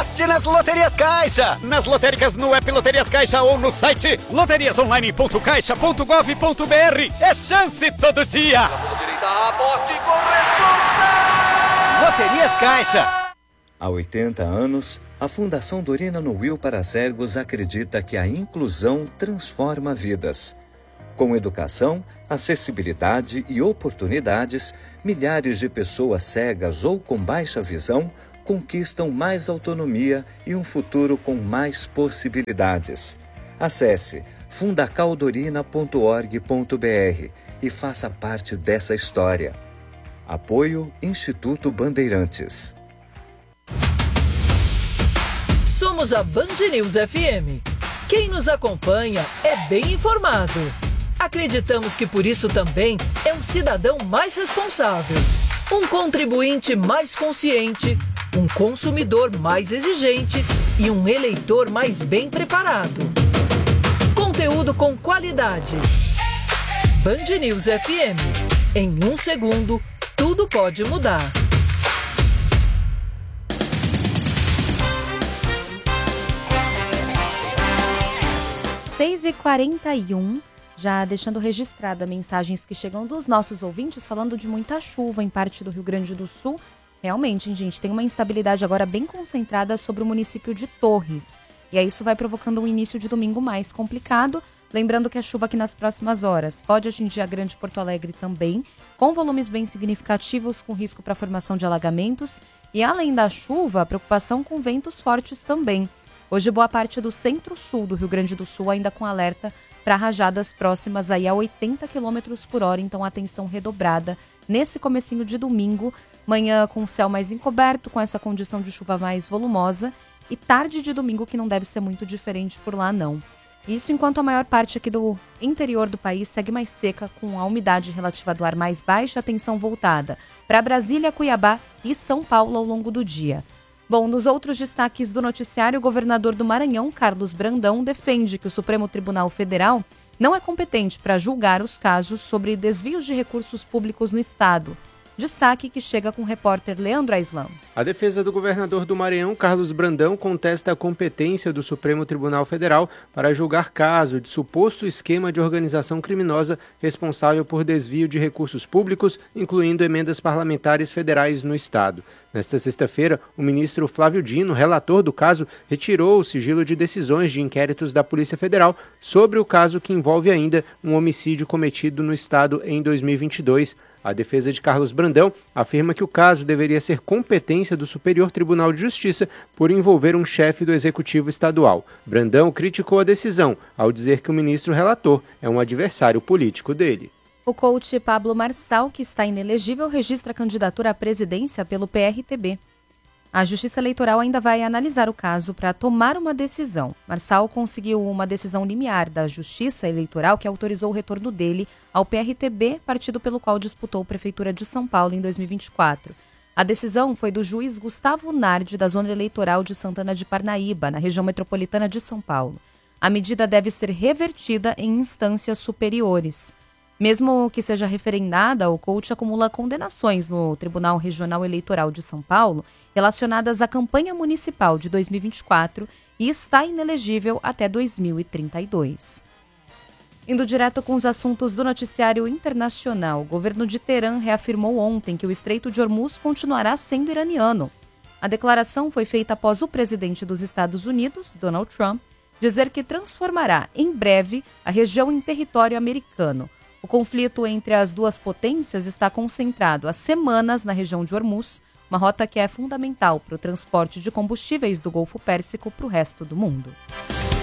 Aposte nas Loterias Caixa! Nas lotéricas no app Loterias Caixa ou no site loteriasonline.caixa.gov.br. É chance todo dia! Aposte com responsa! Loterias Caixa! Há 80 anos, a Fundação Dorina Nuil para Cegos acredita que a inclusão transforma vidas. Com educação, acessibilidade e oportunidades, milhares de pessoas cegas ou com baixa visão conquistam mais autonomia e um futuro com mais possibilidades. Acesse fundacaldorina.org.br e faça parte dessa história. Apoio Instituto Bandeirantes. Somos a Band News FM. Quem nos acompanha é bem informado. Acreditamos que por isso também é um cidadão mais responsável, um contribuinte mais consciente, um consumidor mais exigente e um eleitor mais bem preparado. Conteúdo com qualidade. Band News FM. Em 1 segundo, tudo pode mudar. 6h41, já deixando registrada mensagens que chegam dos nossos ouvintes falando de muita chuva em parte do Rio Grande do Sul. Realmente, hein, gente, tem uma instabilidade agora bem concentrada sobre o município de Torres. E aí isso vai provocando um início de domingo mais complicado. Lembrando que a chuva aqui nas próximas horas pode atingir a Grande Porto Alegre também, com volumes bem significativos, com risco para a formação de alagamentos. E além da chuva, a preocupação com ventos fortes também. Hoje, boa parte do centro-sul do Rio Grande do Sul ainda com alerta para rajadas próximas aí a 80 km por hora, então atenção redobrada nesse comecinho de domingo, manhã com o céu mais encoberto, com essa condição de chuva mais volumosa, e tarde de domingo que não deve ser muito diferente por lá não. Isso enquanto a maior parte aqui do interior do país segue mais seca, com a umidade relativa do ar mais baixa, atenção voltada para Brasília, Cuiabá e São Paulo ao longo do dia. Bom, nos outros destaques do noticiário, o governador do Maranhão, Carlos Brandão, defende que o Supremo Tribunal Federal não é competente para julgar os casos sobre desvios de recursos públicos no estado. Destaque que chega com o repórter Leandro Aislan. A defesa do governador do Maranhão, Carlos Brandão, contesta a competência do Supremo Tribunal Federal para julgar caso de suposto esquema de organização criminosa responsável por desvio de recursos públicos, incluindo emendas parlamentares federais no estado. Nesta sexta-feira, o ministro Flávio Dino, relator do caso, retirou o sigilo de decisões de inquéritos da Polícia Federal sobre o caso que envolve ainda um homicídio cometido no estado em 2022. A defesa de Carlos Brandão afirma que o caso deveria ser competência do Superior Tribunal de Justiça por envolver um chefe do Executivo Estadual. Brandão criticou a decisão ao dizer que o ministro relator é um adversário político dele. O coach Pablo Marçal, que está inelegível, registra a candidatura à presidência pelo PRTB. A Justiça Eleitoral ainda vai analisar o caso para tomar uma decisão. Marçal conseguiu uma decisão limiar da Justiça Eleitoral que autorizou o retorno dele ao PRTB, partido pelo qual disputou a Prefeitura de São Paulo em 2024. A decisão foi do juiz Gustavo Nardi, da Zona Eleitoral de Santana de Parnaíba, na região metropolitana de São Paulo. A medida deve ser revertida em instâncias superiores. Mesmo que seja referendada, o coach acumula condenações no Tribunal Regional Eleitoral de São Paulo relacionadas à campanha municipal de 2024 e está inelegível até 2032. Indo direto com os assuntos do noticiário internacional, o governo de Teherã reafirmou ontem que o Estreito de Hormuz continuará sendo iraniano. A declaração foi feita após o presidente dos Estados Unidos, Donald Trump, dizer que transformará em breve a região em território americano. O conflito entre as duas potências está concentrado há semanas na região de Hormuz, uma rota que é fundamental para o transporte de combustíveis do Golfo Pérsico para o resto do mundo.